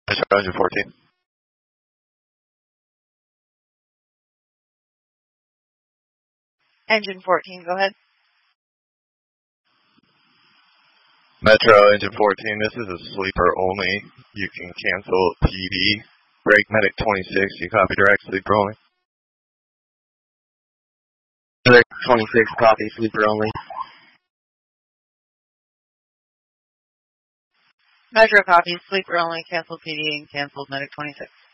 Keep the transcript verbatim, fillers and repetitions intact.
Engine fourteen. Engine fourteen, go ahead. Metro Engine fourteen, this is a sleeper only. You can cancel P D. Break Medic twenty-six, you copy direct, sleeper only. Medic twenty-six, copy, sleeper only. Metro copy, sleeper only, cancel P D and cancel Medic twenty-six.